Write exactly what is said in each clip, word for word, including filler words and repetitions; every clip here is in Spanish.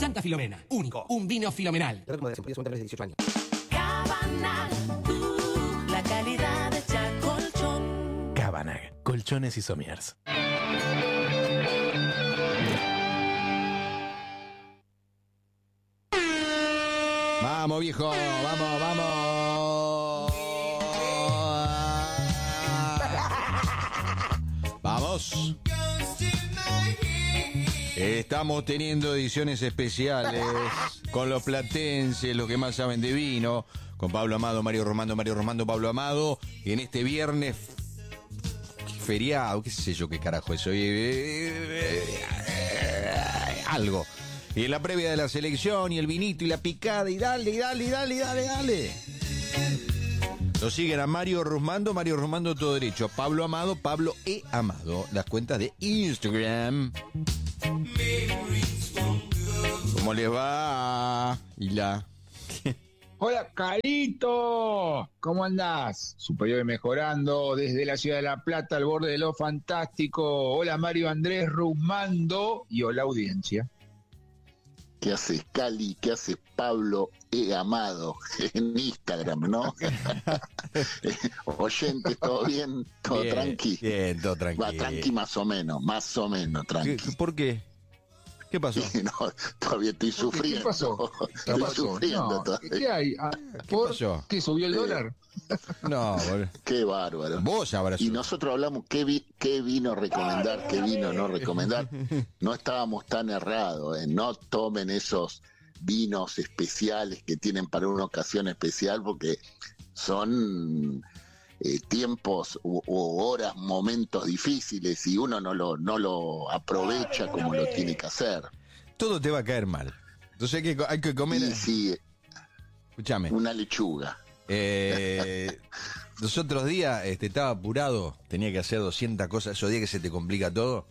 Santa Filomena, único, un vino filomenal. Cabanag, uh, la calidad de Chacolchón. Cabanag, colchones y somiers. Vamos, viejo, vamos, vamos. Vamos. Estamos teniendo ediciones especiales con los platenses, los que más saben de vino, con Pablo Amado, Mario Romando, Mario Romando, Pablo Amado, y en este viernes feriado, qué sé yo qué carajo es hoy, algo. Y en la previa de la selección y el vinito y la picada y dale, y dale, y dale, y dale, dale. Lo siguen a Mario Romando, Mario Romando todo derecho, Pablo Amado, Pablo E. Amado, las cuentas de Instagram. ¿Cómo les va? Y la... Hola, Carito. ¿Cómo andás? Superior y mejorando desde la ciudad de La Plata al borde de lo fantástico. Hola, Mario Andrés Rumando y hola, audiencia. ¿Qué haces, Cali? ¿Qué haces, Pablo E. Amado? En Instagram, ¿no? Oyentes, ¿todo bien? ¿Todo bien, tranqui? Bien, todo tranqui. Va, tranqui más o menos, más o menos, tranqui. ¿Qué, ¿Por qué? ¿Qué pasó? No, todavía estoy sufriendo. ¿Qué pasó? ¿Qué Estoy pasó? sufriendo No, todavía. ¿Qué hay? Ah, ¿Qué ¿por pasó? ¿Qué subió el Eh, dólar? No, boludo. Qué bárbaro. Vos sabrás. Y nosotros hablamos qué, vi, qué vino recomendar, qué vino no recomendar. No estábamos tan errados, ¿eh? No tomen esos vinos especiales que tienen para una ocasión especial porque son eh, tiempos u, u horas, momentos difíciles y uno no lo, no lo aprovecha como lo tiene que hacer. Todo te va a caer mal. Entonces hay que, hay que comer... Y sí, Escúchame. una lechuga. Eh, los otros días este, estaba apurado, tenía que hacer doscientas cosas, esos días que se te complica todo.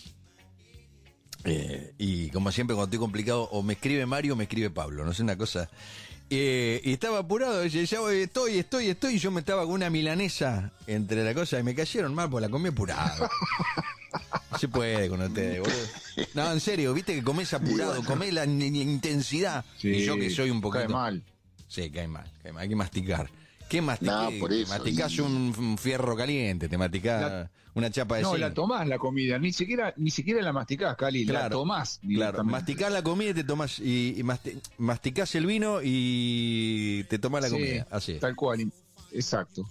Eh, y como siempre cuando estoy complicado, o me escribe Mario o me escribe Pablo, no sé, una cosa. Eh, y estaba apurado, y ya estoy, estoy, estoy, y yo me estaba con una milanesa entre la cosa y me cayeron mal porque la comí apurado. No se puede con ustedes, boludo. No, en serio, viste que comés apurado, comés la n- intensidad. Sí, y yo que soy un poquito... cae mal. Sí, cae mal, cae mal, hay que masticar. ¿Qué masticás? No, por eso, Masticás y- un, un fierro caliente, te masticás La- una chapa de No, zinc. la tomás la comida, ni siquiera ni siquiera la masticás, Cali, la Claro, tomás claro, directamente. masticás la comida y te tomás y, y masti- masticás el vino y te tomás la Sí, comida, así. tal cual, exacto.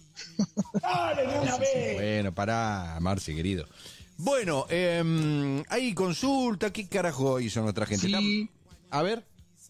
Bueno, pará, Marci, querido. Bueno, eh, hay consulta, ¿qué carajo hizo nuestra gente? Sí. A ver.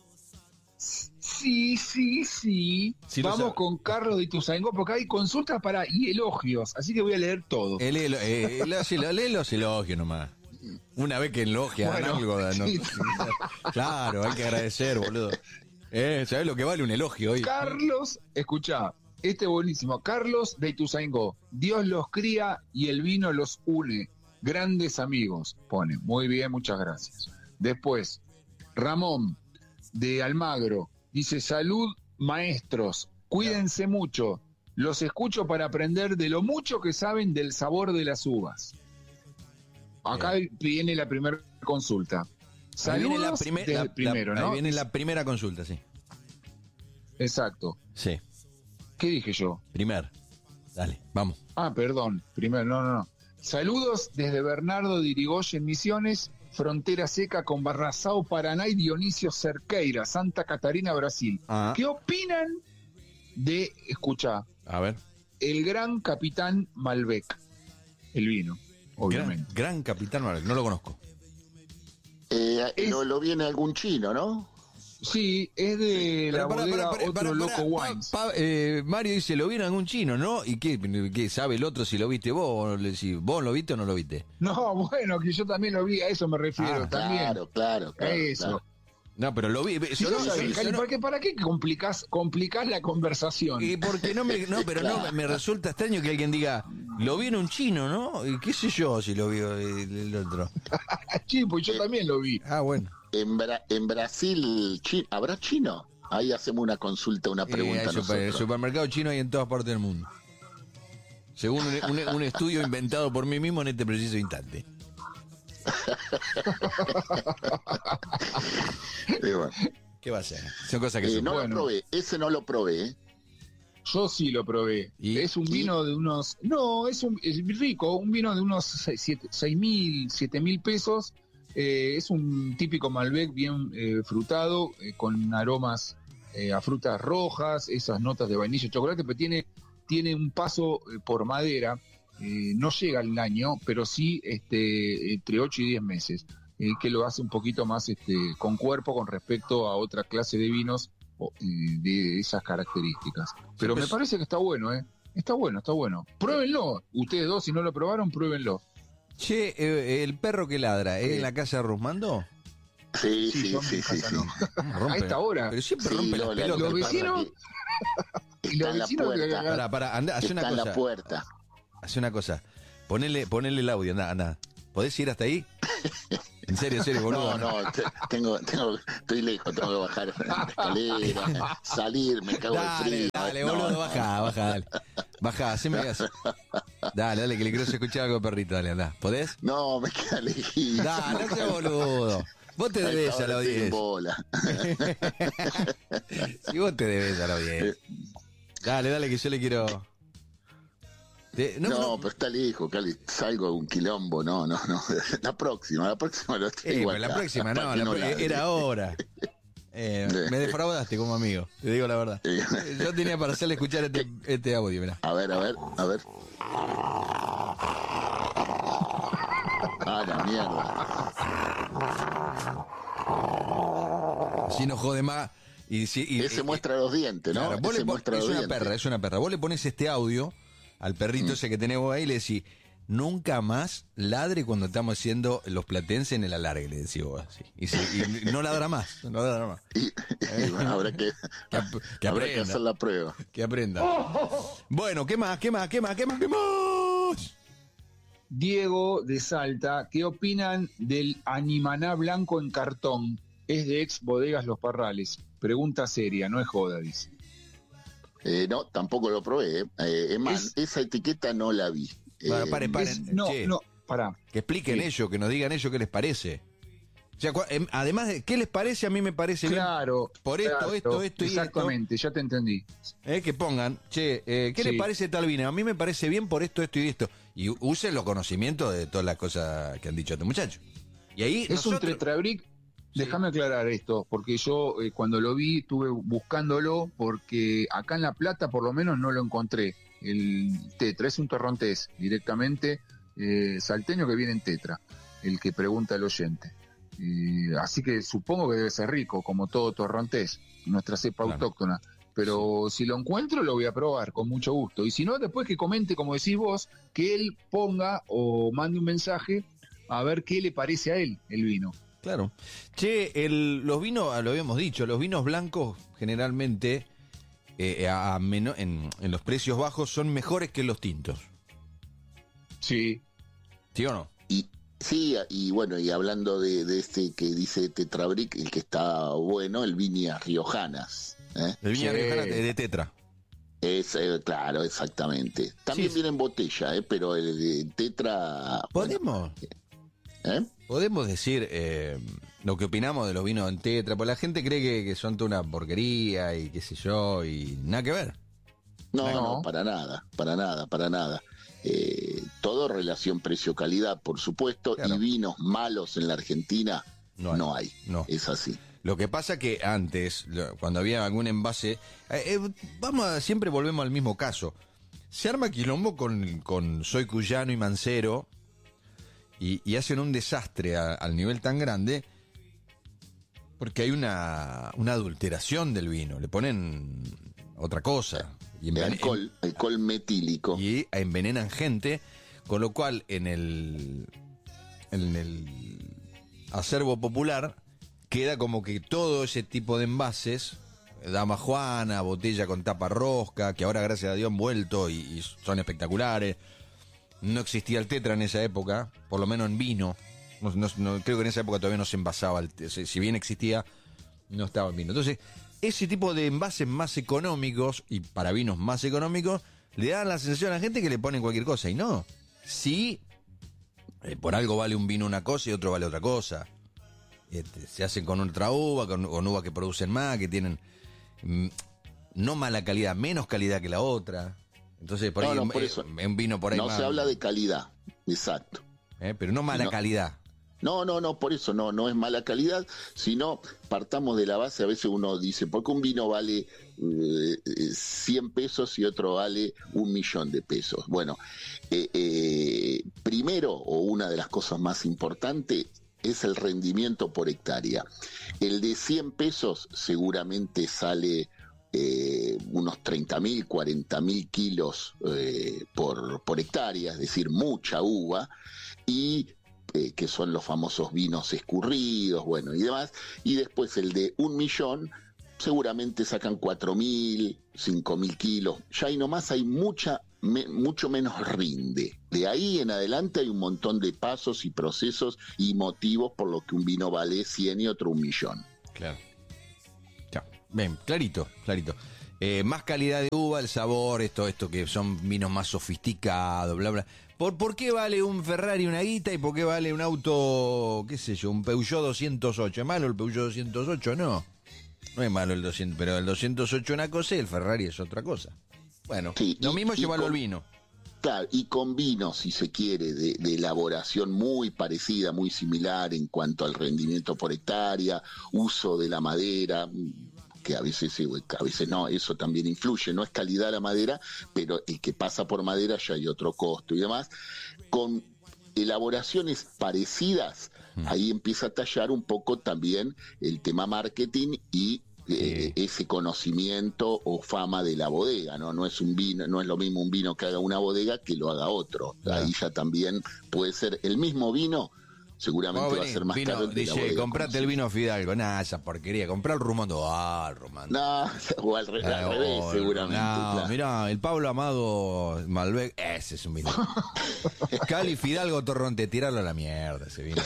Sí, sí, sí. Sí, lo Vamos sabe. con Carlos de Ituzaingó porque hay consultas para y elogios, así que voy a leer todo. El, el, eh, el- el- lee los elogios nomás. Una vez que elogian Bueno, algo, ¿no? sí. Claro, hay que agradecer, boludo. Eh, ¿Sabés lo que vale un elogio hoy? Carlos, escuchá, este buenísimo. Carlos de Ituzaingó. Dios los cría y el vino los une. Grandes amigos, pone. Muy bien, muchas gracias. Después, Ramón de Almagro. Dice, salud, maestros. Cuídense mucho. Los escucho para aprender de lo mucho que saben del sabor de las uvas. Acá viene la primera consulta. Ahí viene la, Saludos primer- desde la- el primero, la- ahí ¿no? viene la primera consulta, sí. Exacto. Sí, ¿Qué dije yo? primer. Dale, vamos. Ah, perdón. Primero, no, no, no. Saludos desde Bernardo de Irigoyen, Misiones, frontera seca con Barrazao, Paraná y Dionisio Cerqueira, Santa Catarina, Brasil. Ah. ¿Qué opinan de, escucha, A ver. el gran capitán Malbec? El vino, obviamente. Gran, gran Capitán Marvel, no lo conozco. Eh, Es- lo, lo viene algún chino, ¿no? Sí, es de la Pero pará, bodega pará, pará, Otro pará, Loco pará. Wines. Pa- pa- eh, Mario dice, ¿lo vieron algún chino, no? ¿Y qué, qué sabe el otro si lo viste vos? O le decís, ¿vos lo viste o no lo viste? No, bueno, que yo también lo vi, a eso me refiero, Ah, también. Claro, claro, claro. Eso. claro. No, pero lo vi. Si sonó- no sabés, sonó- Cali, sonó- ¿para qué, ¿para qué complicás, complicás la conversación? Y porque no me, no, pero no, me- me resulta extraño que alguien diga, lo vi en un chino, ¿no? Y qué sé yo si lo vio el, el otro. Sí, pues yo también lo vi. Ah, bueno. En, Bra- en Brasil, chi- ¿habrá chino? Ahí hacemos una consulta, una Eh, pregunta. hay super- el nosotros. supermercado chino hay en todas partes del mundo. Según un, un- un estudio inventado por mí mismo en este preciso instante. Eh, ¿Qué va a ser? Son cosas que Eh, se no bueno. lo probé, ese no lo probé. ¿eh? Yo sí lo probé. ¿Y? Es un ¿Y? vino de unos... No, es, un, es rico, un vino de unos seis mil, siete mil pesos. Eh, es un típico Malbec bien eh, frutado, eh, con aromas eh, a frutas rojas, esas notas de vainilla y chocolate, pero tiene, tiene un paso eh, por madera. Eh, no llega al año, pero sí este, entre ocho y diez meses, eh, que lo hace un poquito más este, con cuerpo con respecto a otra clase de vinos o, eh, de esas características. Pero pues- me parece que está bueno, ¿eh? Está bueno, está bueno. Pruébenlo. Ustedes dos, si no lo probaron, pruébenlo. Che, eh, el perro que ladra, ¿es Sí. en la casa de Rusmando? Sí, sí, yo en sí, mi sí, casa sí. no. Rompe. A esta hora. Pero siempre Sí, rompe las Lola, pelotas. Los lo que pasa vecinos- es que Y está los en la vecinos que puerta. hagan- Pará, pará, anda, hace una Está en la cosa. puerta. Hace una cosa. Ponele, ponele el audio, anda, anda. ¿Podés ir hasta ahí? En serio, en serio, boludo. No, no, te- tengo, tengo, estoy lejos, tengo que bajar la escalera, salir, me cago de Dale, frío. dale, No, boludo, no. baja, baja, dale. Baja, haceme caso. Dale, dale, que le quiero escuchar algo de perrito, dale, anda. ¿Podés? No, me queda lejísimo. Dale, no seas boludo. Vos te A debes esta a la hora estoy en audiencia. bola. Si vos te debes a la audiencia. Dale, dale, que yo le quiero. Te- No, no, no, pero está lejos, Cali. Salgo a un quilombo, no, no, no. La próxima, la próxima lo eh, traigo pues la acá, próxima, no, para que la pro- ladre. era ahora. Eh, me defraudaste como amigo, te digo la verdad. Eh, Yo tenía para hacerle escuchar este, este audio, mirá. A ver, a ver, a ver. Ah, la mierda. Así no jode más. Y, si- y- Ese y- muestra los dientes, ¿no? Claro, vos Ese le pon- muestra es los una dientes. perra, es una perra. Vos le pones este audio al perrito Mm. ese que tenés vos ahí y le decís, nunca más ladre cuando estamos haciendo los platenses en el alargue, le decís vos así. Y, se- y no ladra más, no ladra más. Y, y bueno, habrá que, Que, ap- que habrá que aprenda, hacer la prueba. que aprenda. Bueno, ¿qué más? ¿Qué más? ¿Qué más? ¿Qué más? ¿Qué más? Diego de Salta, ¿qué opinan del animaná blanco en cartón? Es de ex bodegas Los Parrales. Pregunta seria, no es joda, dice. Eh, no, tampoco lo probé. ¿eh? Eh, es más, Es- esa etiqueta no la vi. Para, Eh, pare, pare. Es- no, che, no, pará. Que expliquen Sí. ellos, que nos digan ellos qué les parece. O sea, cua- em, además de qué les parece, a mí me parece bien. Claro. Por esto, claro, esto, esto y Exactamente, ya te entendí. Eh, que pongan, che, eh, ¿qué Sí. les parece tal vino? A mí me parece bien por esto, esto y esto. Y u- usen los conocimientos de todas las cosas que han dicho estos muchachos. Y ahí Es un nosotros... tetrabric. Déjame aclarar esto, porque yo eh, cuando lo vi estuve buscándolo, porque acá en La Plata por lo menos no lo encontré. El tetra es un torrontés directamente eh, salteño que viene en tetra, el que pregunta el oyente. Eh, así que supongo que debe ser rico, como todo torrontés, nuestra cepa Claro. autóctona. Pero si lo encuentro lo voy a probar con mucho gusto. Y si no, después que comente, como decís vos, que él ponga o mande un mensaje a ver qué le parece a él el vino. Claro. Che, el, los vinos, ah, lo habíamos dicho, los vinos blancos generalmente eh, a, a meno- en, en los precios bajos son mejores que los tintos. Sí, ¿Sí o no? Y sí, y bueno, y hablando de, de este que dice Tetrabric, el que está bueno, el Viñas Riojanas. ¿eh? El viña Sí. riojana de, de tetra. Es, eh, claro, exactamente. También Sí. viene en botella, ¿eh? Pero el de Tetra... bueno, ¿Podemos, ¿eh? podemos decir eh, lo que opinamos de los vinos en tetra? Porque la gente cree que, que son toda una porquería y qué sé yo, y nada que ver. No, No. no, para nada, para nada, para nada. Eh, todo relación precio-calidad, por supuesto, Claro. y vinos malos en la Argentina No hay. no hay. No. Es así. Lo que pasa que antes, lo- cuando había algún envase, eh, eh, vamos a, siempre volvemos al mismo caso. Se arma quilombo con, con Soy Cuyano y Mancero y, y hacen un desastre a- al nivel tan grande porque hay una, una adulteración del vino. Le ponen otra cosa. Y, El enven- alcohol, alcohol metílico. y envenenan gente, con lo cual en el, en el acervo popular queda como que todo ese tipo de envases, Dama Juana, botella con tapa rosca, que ahora gracias a Dios han vuelto y, y son espectaculares. No existía el tetra en esa época, por lo menos en vino. No, no- no- creo que en esa época todavía no se envasaba, el te- si si bien existía, no estaba en vino. Entonces, ese tipo de envases más económicos y para vinos más económicos le dan la sensación a la gente que le ponen cualquier cosa. Y no, sí, eh, por algo vale un vino una cosa y otro vale otra cosa. este, se hacen con otra uva, con, con uvas que producen más, que tienen mm, no mala calidad, menos calidad que la otra. Entonces, por No, ahí no, un, por eso. un vino por ahí No más, se habla de calidad, exacto. eh, pero no mala No. calidad. No, no, no, por eso no, no es mala calidad, sino partamos de la base, a veces uno dice, ¿por qué un vino vale eh, cien pesos y otro vale un millón de pesos? Bueno, eh, eh, primero, o una de las cosas más importantes, es el rendimiento por hectárea. El de cien pesos seguramente sale eh, unos treinta mil, cuarenta mil kilos eh, por, por hectárea, es decir, mucha uva, y Eh, que son los famosos vinos escurridos, bueno, y demás, y después el de un millón, seguramente sacan cuatro mil, cinco mil kilos, ya ahí nomás hay mucha, me, mucho menos rinde. De ahí en adelante hay un montón de pasos y procesos y motivos por los que un vino vale cien y otro un millón. Claro. Ya, bien, clarito, clarito. Eh, más calidad de uva, el sabor, esto, esto que son vinos más sofisticados, bla, bla. ¿Por, ¿Por qué vale un Ferrari una guita y por qué vale un auto, qué sé yo, un Peugeot doscientos ocho? ¿Es malo el Peugeot doscientos ocho? No. No es malo el doscientos, pero el doscientos ocho es una cosa y el Ferrari es otra cosa. Bueno, Sí, lo y- mismo y llevarlo con- al vino. Claro, y con vinos, si se quiere, de, de elaboración muy parecida, muy similar en cuanto al rendimiento por hectárea, uso de la madera, que a veces sí, a veces no, eso también influye, no es calidad la madera, pero el que pasa por madera ya hay otro costo y demás. Con elaboraciones parecidas, ahí empieza a tallar un poco también el tema marketing y eh, ese conocimiento o fama de la bodega, ¿no? No es un vino, no es lo mismo un vino que haga una bodega que lo haga otro. Claro. Ahí ya también puede ser el mismo vino, seguramente Vamos va a venir, ser más vino, caro el de la dice, bodega comprate el conocida. vino Fidalgo. Nah, esa porquería. Comprá el Rumondo. Ah, el Rumondo. No, o al, re- al Ah, revés, oh, seguramente. No, claro. mirá, el Pablo Amado Malbec, ese es un vino. Cali Fidalgo Torronte, tirarlo a la mierda ese vino.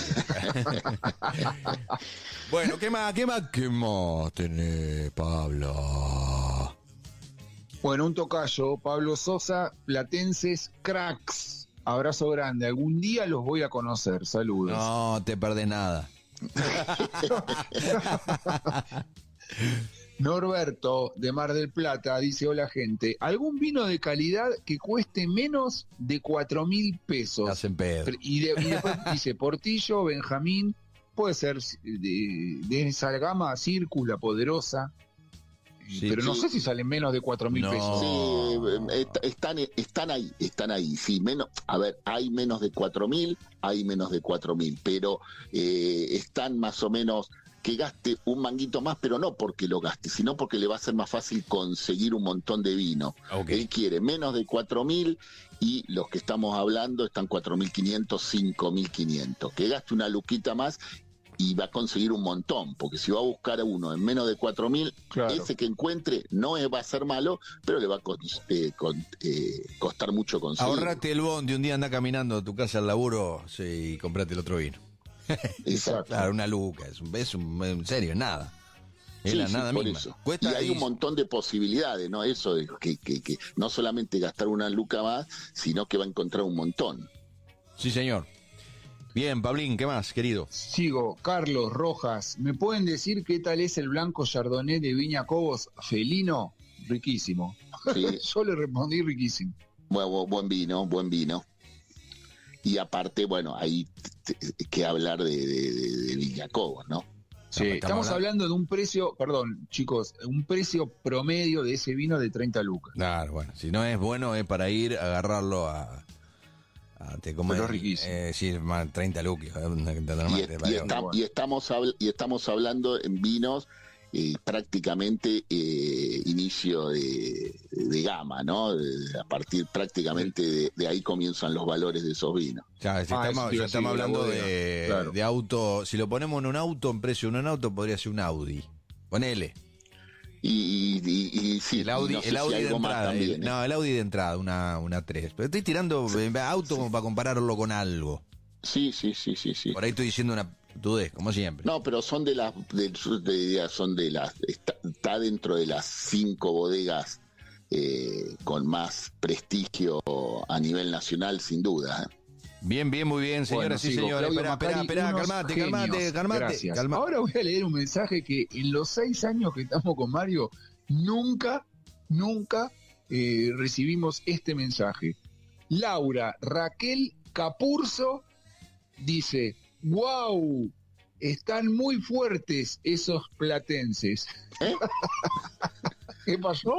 Bueno, ¿qué más? ¿Qué más? ¿Qué más tenés, Pablo? Bueno, un tocayo, Pablo Sosa, Platenses, cracks. Abrazo grande. Algún día los voy a conocer. Saludos. No te perdés nada. Norberto, de Mar del Plata, dice: hola gente, ¿algún vino de calidad que cueste menos de cuatro mil pesos? Hacen pedo. Y, de- y después dice Portillo, Benjamín, puede ser de, de esa gama, Circus, La Poderosa, Sí, pero no sí. sé si salen menos de cuatro mil No. pesos. Sí, eh, est- están, están ahí, están ahí. Sí, menos, a ver, hay menos de cuatro mil, hay menos de cuatro mil, pero eh, están más o menos que gaste un manguito más, pero no porque lo gaste, sino porque le va a ser más fácil conseguir un montón de vino. Ok. Él quiere menos de cuatro mil y los que estamos hablando están cuatro mil quinientos, cinco mil quinientos. Que gaste una luquita más y va a conseguir un montón, porque si va a buscar a uno en menos de cuatro mil, Claro. ese que encuentre no es- va a ser malo, pero le va a co- eh, con- eh, costar mucho conseguir. Ahorrate el bondi, un día anda caminando a tu casa al laburo, sí, y comprate el otro vino. Exacto. Claro, una luca, es un, es un- en serio, es nada. Es Sí, la sí, nada por misma. eso. Cuesta y hay y- un montón de posibilidades, ¿no? Eso de que, que, que no solamente gastar una luca más, sino que va a encontrar un montón. Sí, señor. Bien, Pablín, ¿qué más, querido? Sigo, Carlos Rojas, ¿me pueden decir qué tal es el blanco Chardonnay de Viña Cobos? Felino, riquísimo. Sí. Yo le respondí riquísimo. Buen, buen- buen vino, buen vino. Y aparte, bueno, hay t- t- que hablar de, de, de, de Viña Cobos, ¿no? Sí, estamos hablando de un precio, perdón, chicos, un precio promedio de ese vino de treinta lucas. Claro, bueno, si no es bueno es para ir a agarrarlo a... a te como Pero es- riquísimo. Eh, sí, más treinta lucas. Y, est- y está- y estamos habl- y estamos hablando en vinos eh, prácticamente eh, inicio de, de gama, ¿no? De- a partir prácticamente de, de ahí comienzan los valores de esos vinos. Ya, si Ah, estamos, eso te iba ya a estamos decir, hablando la bodega, de, claro. de auto. Si lo ponemos en un auto, en precio de un auto, podría ser un Audi. Ponele. Y, y- y- y sí, el Audi, y no sé el si Audi de algo más entrada. también, el- ¿eh? no, el Audi de entrada, una, una tres. Pero estoy tirando eh, auto como para compararlo con algo. Sí, sí, sí, sí, sí. Por ahí estoy diciendo una tudez, como siempre. No, pero son de las, de, de- son de las, está, está dentro de las cinco bodegas eh, con más prestigio a nivel nacional, sin duda. ¿eh? Bien, bien, muy bien, señoras Bueno, y sigo. señores. Claudio Espera, espera, Macari, espera, unos calmate, genios. calmate, calmate. Gracias. calma- Ahora voy a leer un mensaje que en los seis años que estamos con Mario, nunca, nunca eh, recibimos este mensaje. Laura Raquel Capurzo dice, wow, están muy fuertes esos platenses. ¿Eh? ¿Qué pasó?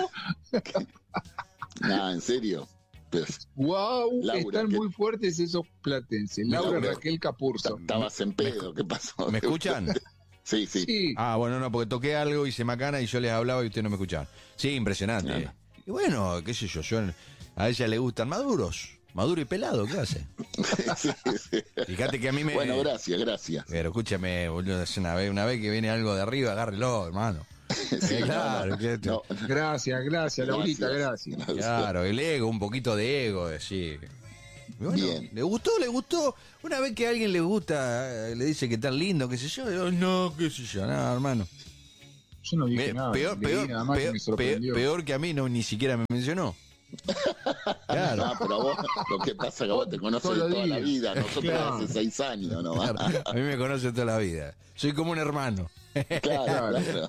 Nada, en serio. Pues, Wow, Laura, están ¿qué? muy fuertes esos platenses. Laura Laura, Raquel Capurzo. estabas en pedo, ¿qué pasó? ¿Me escuchan? Sí, sí. Sí. Ah, bueno, no, porque toqué algo y se macana y yo les hablaba y ustedes no me escuchaban. Sí, impresionante. Claro. Y bueno, qué sé yo, yo, a ella le gustan maduros. Maduro y pelado, ¿qué hace? Sí, sí. Fíjate que a mí me... Bueno, gracias, gracias. Pero escúchame, boludo, es una vez, una vez que viene algo de arriba, agárrelo, hermano. Sí, Eh, claro, no, que- no, Gracias, gracias, Laurita, gracias. Claro, el ego, un poquito de ego, sí. Y bueno, Bien. ¿le gustó? ¿Le gustó? Una vez que a alguien le gusta, eh, le dice que tan lindo, qué sé yo, digo, no, qué sé yo, nada, hermano. Yo no dije Me- nada. peor, leí peor, nada más que peor, me sorprendió. peor- peor que a mí, no, ni siquiera me mencionó. Claro. No, pero vos, lo que pasa es que vos te conoces Todos de los toda la días. vida, nosotros Claro. hace seis años, ¿no? Claro, a mí me conoce toda la vida. Soy como un hermano. Claro, claro.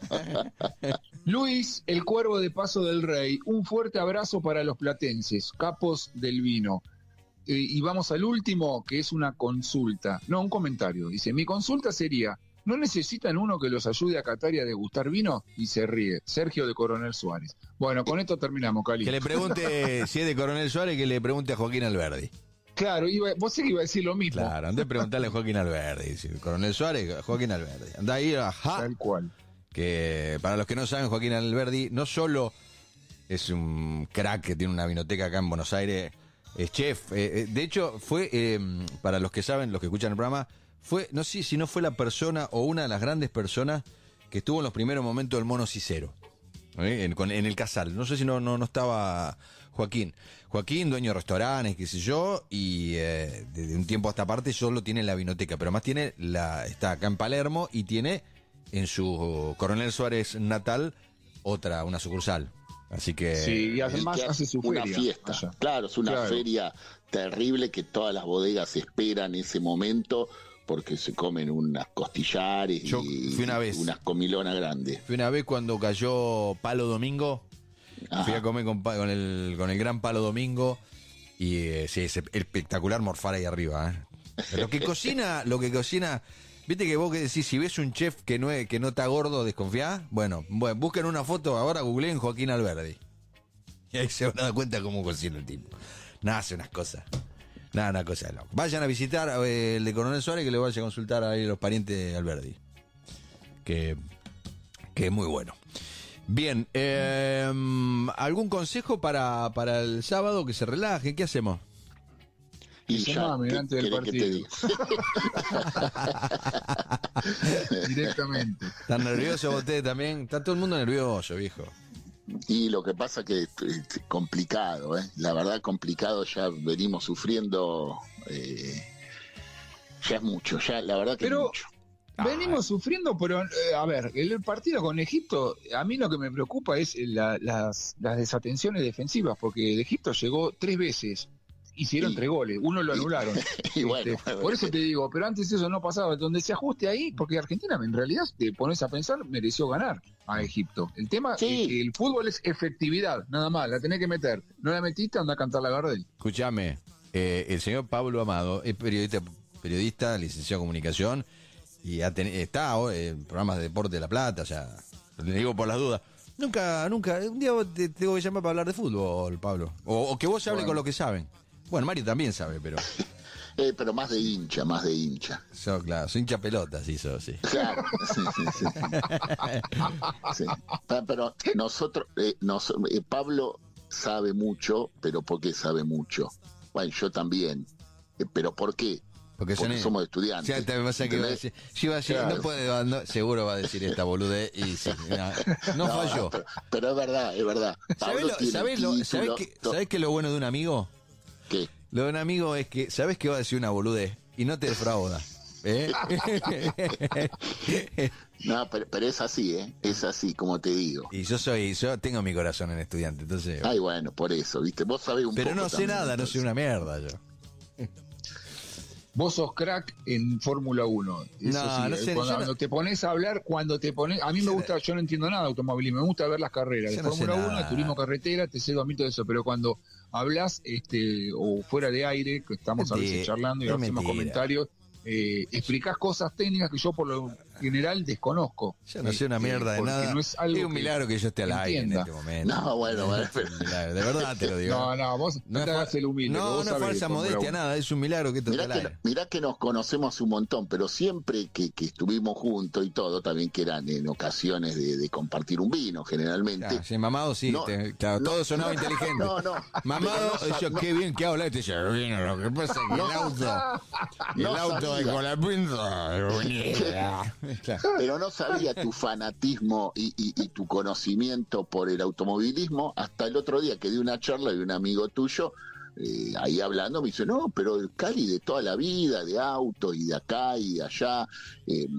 Luis, el cuervo de Paso del Rey, un fuerte abrazo para los platenses, capos del vino. Eh, y vamos al último, que es una consulta, no, un comentario. Dice, mi consulta sería, ¿no necesitan uno que los ayude a catar y a degustar vino? Y se ríe, Sergio de Coronel Suárez. Bueno, con esto terminamos, Cali. Que le pregunte, si es de Coronel Suárez, que le pregunte a Joaquín Alberdi. Claro, iba, vos sé que iba a decir lo mismo. Claro, andá a preguntarle a Joaquín Alberdi. Si Coronel Suárez, Joaquín Alberdi. Andá ahí, ajá. Tal cual. Que para los que no saben, Joaquín Alberdi no solo es un crack que tiene una vinoteca acá en Buenos Aires, es chef. Eh, eh, de hecho, fue, eh, para los que saben, los que escuchan el programa, fue, no sé si no fue la persona o una de las grandes personas que estuvo en los primeros momentos del Mono Cicero, ¿eh? en, con- en el Casal. No sé si no, no, no estaba Joaquín. Joaquín, dueño de restaurantes, qué sé yo, y eh, desde un tiempo a esta parte solo tiene la vinoteca, pero más tiene la, está acá en Palermo y tiene en su Coronel Suárez natal otra, una sucursal. Así que Sí, y El además que hace su una feria. fiesta. allá. Claro, es una Claro. feria terrible que todas las bodegas esperan ese momento porque se comen unas costillares Yo y fui una vez. unas comilonas grandes. fui una vez cuando cayó Palo Domingo, Ajá. fui a comer con, Pa- con el, con el gran Palo Domingo y eh, sí, es espectacular morfar ahí arriba. ¿eh? Lo que cocina, lo que cocina, viste que vos que decís, si ves un chef que no, es, que no está gordo, desconfiá. Bueno, bueno, busquen una foto, ahora googleen Joaquín Alberdi. Y ahí se van a dar cuenta cómo cocina el tipo. Nada, hace unas cosas. Nada, una cosa de loco. Vayan a visitar eh, el de Coronel Suárez, que le vaya a consultar ahí los parientes de Alberdi. Que, que es muy bueno. Bien, eh, ¿algún consejo para, para el sábado? Que se relaje, ¿qué hacemos? Y se ya, llame ¿qué antes del querés que te partido. diga? Directamente. ¿Están nerviosos ustedes también? Está todo el mundo nervioso, viejo. Y lo que pasa que es es complicado, ¿eh? La verdad complicado, ya venimos sufriendo, eh, ya es mucho, ya la verdad que Pero- es mucho. Venimos sufriendo, pero eh, a ver, el partido con Egipto, a mí lo que me preocupa es la- las, las desatenciones defensivas, porque de Egipto llegó tres veces, hicieron Y- tres goles, uno lo y- anularon. Y bueno, Este, por eso te digo, pero antes eso no pasaba, donde se ajuste ahí, porque Argentina en realidad, te pones a pensar, mereció ganar a Egipto. El tema Sí. es que el fútbol es efectividad, nada más, la tenés que meter. No la metiste, anda a cantar la Gardel. Escúchame, eh, el señor Pablo Amado es periodista, periodista licenciado en comunicación y ha ten- está eh, en programas de deporte de La Plata, o sea, le digo por las dudas. Nunca, nunca, un día vos te tengo que llamar para hablar de fútbol, Pablo. O, o que vos hables Bueno. con los que saben. Bueno, Mario también sabe, pero... Eh, pero más de hincha, más de hincha. Yo, claro, soy hincha pelota, sí, eso, sí. Claro, sí, sí, sí. Sí. Ah, Pero nosotros, eh, nos- eh, Pablo sabe mucho, pero ¿por qué sabe mucho? Bueno, yo también. Eh, ¿Pero por qué? Porque, Porque son- somos O estudiantes. sea, te pasa que va a ¿entendés? decir, yo iba a decir, Claro. no puede, no, seguro va a decir esta boludez y sí, no, no falló. Pero, pero es verdad, es verdad. ¿Sabés Pablo lo, tiene sabés lo- título, sabés qué, to- sabés qué es lo bueno de un amigo? ¿qué? Lo de un amigo es que sabes que va a decir una boludez y no te defrauda. ¿eh? No, pero, pero es así, ¿eh? Es así, como te digo. Y yo soy, yo tengo mi corazón en estudiante, entonces. Ay, bueno, por eso, ¿viste? Vos sabés un Pero poco no sé también, nada, no entonces. soy una mierda yo. vos sos crack en Fórmula uno. Eso No, sí, no sé, cuando yo no- te pones a hablar, cuando te pones... A mí me gusta, yo no entiendo nada de automovilismo, me gusta ver las carreras Yo de no sé Fórmula uno, nada. de turismo carretera, te sé dormir todo eso, pero cuando hablas este, o fuera de aire, que estamos a Mentira, veces charlando y es hacemos mentira. comentarios, eh, explicás cosas técnicas que yo por lo general desconozco. Yo no sé una Este, mierda de porque nada. No es, algo es un que- milagro que yo esté al aire en entienda. este momento. No, bueno, bueno, Es un milagro, de verdad te lo digo. No, no, vos no, es te fa- hagas el humilde. No, que vos no es sabés de falsa Fórmula modestia, uno. nada. Es un milagro que esto esté Mirá al que, aire. mirá que nos conocemos un montón, pero siempre que, que estuvimos juntos y todo, también que eran en ocasiones de, de compartir un vino, generalmente. Ah, sí, mamado, sí. No, te- claro, no, todo sonaba no, inteligente. no, no. Mamado, Pero no yo, sab- qué bien que habla este vino. Lo que pasa es que el auto, el No auto de sabía. con la pinza. Claro. Pero no sabía tu fanatismo y, y- y tu conocimiento por el automovilismo hasta el otro día que di una charla y un amigo tuyo, eh, ahí hablando, me dice, no, pero el Cali de toda la vida, de auto y de acá y de allá. eh,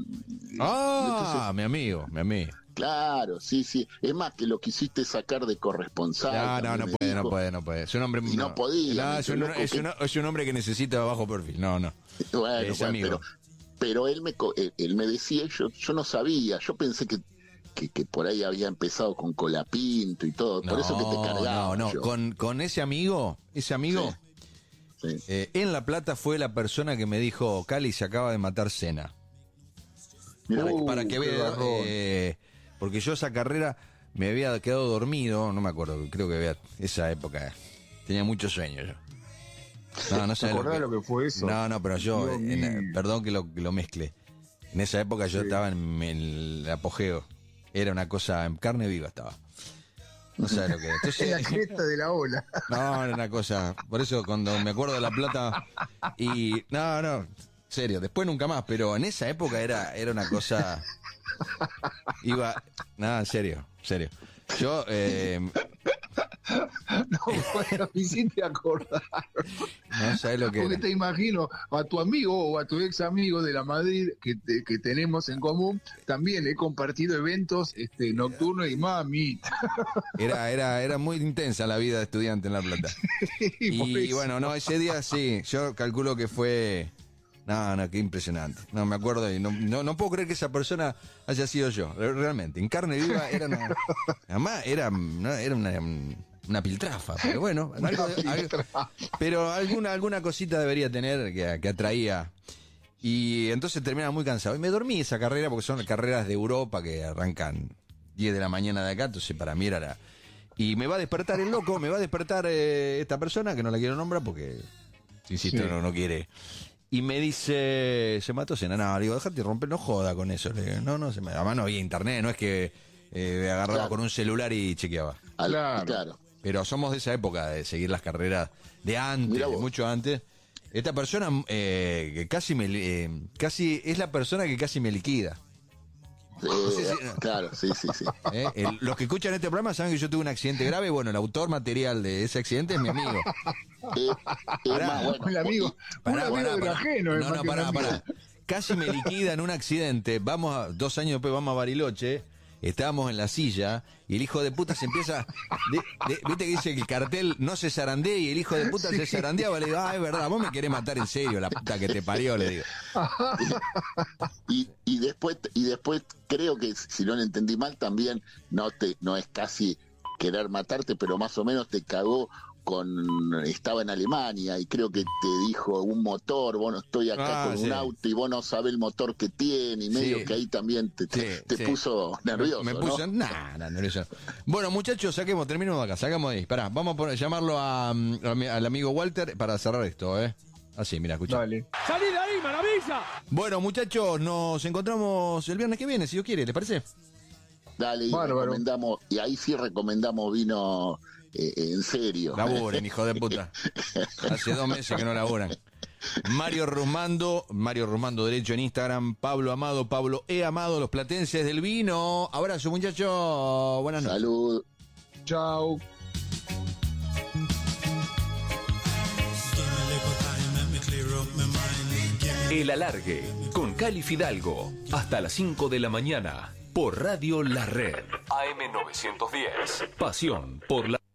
Ah, mi amigo, mi amigo. claro, sí, sí. Es más, que lo quisiste sacar de corresponsal. No, no, también no me puede, no dijo. puede, no puede. Es un hombre. Y no podía, No, me es, un, dice, loco, es, que- un- es un hombre que necesita bajo perfil. No, no. Bueno, Es bueno, amigo. pero, pero él me co- él, él me decía, yo, yo no sabía, yo pensé que, que, que por ahí había empezado con Colapinto y todo, por No, eso que te cargaba. no, no. yo. Con, con ese amigo, ese amigo, Sí. eh, en La Plata fue la persona que me dijo, Cali se acaba de matar Senna. Mirá, Uh, Para que qué vea, garrón. eh, porque yo esa carrera me había quedado dormido, no me acuerdo, creo que había esa época, tenía mucho sueño yo. No, no ¿Te sé acordás lo que fue eso? No, no, pero yo, Dios en- mío. perdón que lo, que lo mezcle. En esa época yo Sí. estaba en, en el apogeo. Era una cosa, en carne viva estaba. No sabes lo que es. En la Entonces, cresta de la ola. no, era una cosa. Por eso cuando me acuerdo de La Plata y. No, no, serio, después nunca más, pero en esa época era, era una cosa. Iba. Nada, en serio, serio. Yo, eh, No, bueno, me hiciste acordar. no sabes lo que Porque era. te imagino a tu amigo o a tu ex amigo de la Madrid que, te- que tenemos en común, también he compartido eventos este, nocturnos y mami. Era, era, era muy intensa la vida de estudiante en La Plata. Y bueno, no, ese día sí, yo calculo que fue. No, no, qué impresionante. No me acuerdo y no, no, no puedo creer que esa persona haya sido yo, re- realmente. En carne viva era una. Además, era, no, era una, una piltrafa, pero bueno, algo de- algo- pero alguna, alguna cosita debería tener que, que atraía. Y entonces terminaba muy cansado. Y me dormí esa carrera porque son carreras de Europa que arrancan diez de la mañana de acá, entonces para mí era la. Y me va a despertar el loco, me va a despertar eh, esta persona, que no la quiero nombrar porque, insisto, Sí. no, no quiere. Y me dice, se mató Senna. No, le digo, déjate romper, no joda con eso. Le digo, no, no, se me... además no había internet, no es que eh, agarraba Claro. con un celular y chequeaba. Al- Claro. claro. Pero somos de esa época de seguir las carreras de antes, Mirá de vos. mucho antes. Esta persona eh, que casi me li- eh, casi es la persona que casi me liquida. Eh, sí, sí, no. Claro, sí, sí, sí. ¿eh? El- los que escuchan este programa saben que yo tuve un accidente grave. Bueno, el autor material de ese accidente es mi amigo. Eh, es Pará, más, bueno, Un amigo, un Pará, amigo pará, del pará. ajeno. es No, más no, que un pará, amigo. pará. Casi me liquida en un accidente. Vamos a, dos años después vamos a Bariloche. Estábamos en la silla y el hijo de puta se empieza. de- de- Viste que dice que el cartel no se zarandea y el hijo de puta se zarandeaba. Le digo, ah, es verdad, vos me querés matar en serio, la puta que te parió, le digo. y, y después y después creo que si no lo entendí mal también no te no es casi querer matarte, pero más o menos te cagó con estaba en Alemania y creo que te dijo un motor, vos no estoy acá Ah, con sí. un auto y vos no sabés el motor que tiene y medio Sí. que ahí también te, te, Sí, te sí. puso nervioso, Me ¿no? puso. Nah, nah, nervioso. Bueno, muchachos, saquemos, terminemos de acá, sacamos de ahí. Pará, vamos a poner- llamarlo a, mm, a mi- al amigo Walter para cerrar esto, ¿eh? Así, mira, escucha. Dale. ¡Salí de ahí, maravilla! Bueno, muchachos, nos encontramos el viernes que viene, si Dios quiere, ¿les parece? Dale, y Bárbaro. recomendamos y ahí sí recomendamos vino eh, en serio. Laburen, hijo de puta. Hace dos meses que no laburan. Mario Rumando, Mario Rumando derecho en Instagram, Pablo Amado, Pablo E. Amado, los platenses del vino. Abrazo, muchachos. Buenas noches. Salud. Chao. El Alargue, con Cali Fidalgo, hasta las cinco de la mañana, por Radio La Red. A M novecientos diez, pasión por la...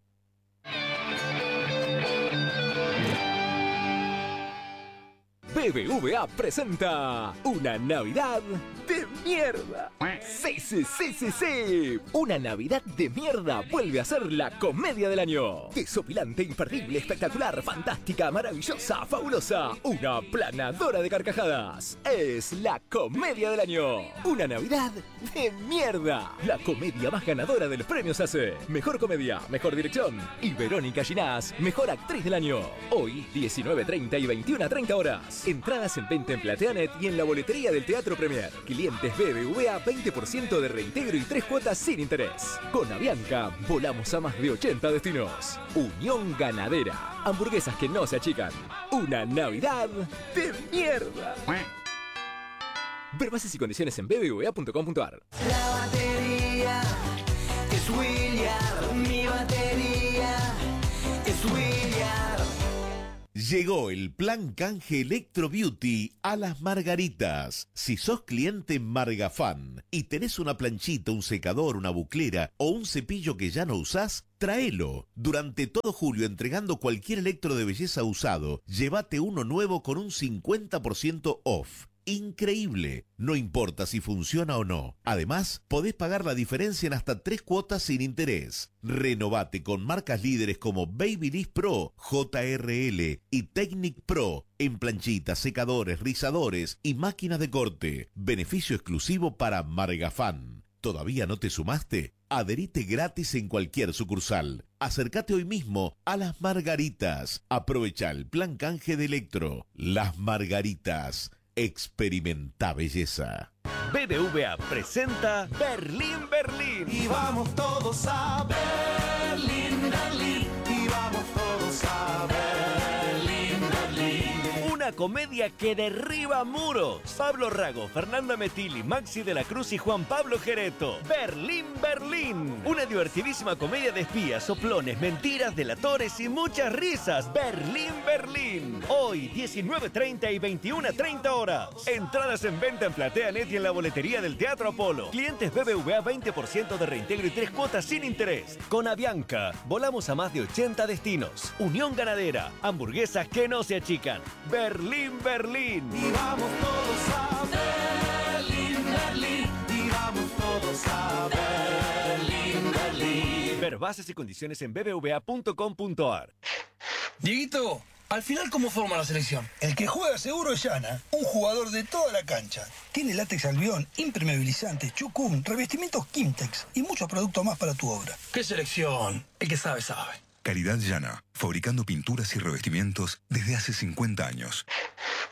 B B V A presenta una Navidad de mierda. Sí, sí, sí, sí, sí. Una Navidad de mierda vuelve a ser la comedia del año. Desopilante, imperdible, espectacular, fantástica, maravillosa, fabulosa. Una planadora de carcajadas. Es la comedia del año. Una Navidad de mierda. La comedia más ganadora de los premios A C E. Mejor comedia, mejor dirección. Y Verónica Ginás, mejor actriz del año. Hoy, diecinueve treinta y veintiuna treinta horas. Entradas en venta en Plateanet y en la boletería del Teatro Premier. Clientes B B V A, veinte por ciento de reintegro y tres cuotas sin interés. Con Avianca, volamos a más de ochenta destinos. Unión Ganadera. Hamburguesas que no se achican. Una Navidad de mierda. Ver bases y condiciones en b b v a punto com punto a r. La batería es William, mi batería es William. Llegó el plan canje Electro Beauty a Las Margaritas. Si sos cliente Margafan y tenés una planchita, un secador, una buclera o un cepillo que ya no usás, tráelo. Durante todo julio, entregando cualquier electro de belleza usado, llévate uno nuevo con un cincuenta por ciento off. Increíble, no importa si funciona o no. Además, podés pagar la diferencia en hasta tres cuotas sin interés. Renovate con marcas líderes como Babyliss Pro, J R L y Technic Pro en planchitas, secadores, rizadores y máquinas de corte. Beneficio exclusivo para Margafan. ¿Todavía no te sumaste? Adherite gratis en cualquier sucursal. Acércate hoy mismo a Las Margaritas. Aprovecha el plan canje de Electro. Las Margaritas. Experimenta belleza. B B V A presenta Berlín, Berlín. Y vamos todos a Berlín, Berlín. Y vamos todos a Berlín, Berlín. Una comedia que derriba muros. Pablo Rago, Fernanda Metilli, Maxi de la Cruz y Juan Pablo Gereto. Berlín, Berlín. Una divertidísima comedia de espías, soplones, mentiras, delatores y muchas risas. Berlín, Berlín. Hoy, diecinueve treinta y veintiuna treinta horas. Entradas en venta en Plateanet y en la boletería del Teatro Apolo. Clientes B B V A, veinte por ciento de reintegro y tres cuotas sin interés. Con Avianca, volamos a más de ochenta destinos. Unión Ganadera, hamburguesas que no se achican. Berlín, Berlín. Y vamos todos a Berlín, Berlín. Y vamos todos a Berlín, Berlín. Ver bases y condiciones en b b v a punto com punto a r. Dieguito, al final, ¿cómo forma la selección? El que juega seguro es Yana, un jugador de toda la cancha. Tiene látex albión, impermeabilizantes, chucún, revestimientos Kimtex y muchos productos más para tu obra. ¿Qué selección? El que sabe, sabe. Calidad Yana, fabricando pinturas y revestimientos desde hace cincuenta años.